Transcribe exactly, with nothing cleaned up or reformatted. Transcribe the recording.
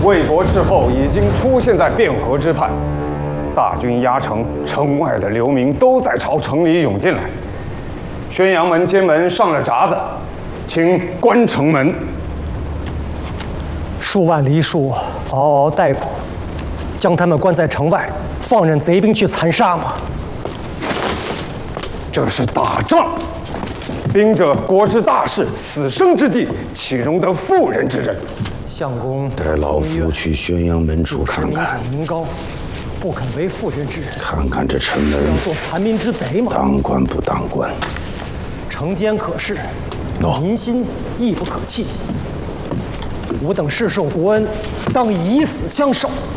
魏国斥候已经出现在汴河之畔，大军压城，城外的流民都在朝城里涌进来。宣阳门监门上了闸子，请关城门。 数万黎庶嗷嗷待哺，将他们关在城外，放任贼兵去残杀吗？ 这是打仗，兵者国之大事，死生之地，岂容得妇人之仁？ 相公， 带老夫去宣阳门处看看。 民者民高，不肯为妇人之仁。 看看这城门， 要做残民之贼吗？ 当官不当官？ 城坚可视， no. 民心亦不可弃。吾等世受国恩，当以死相守。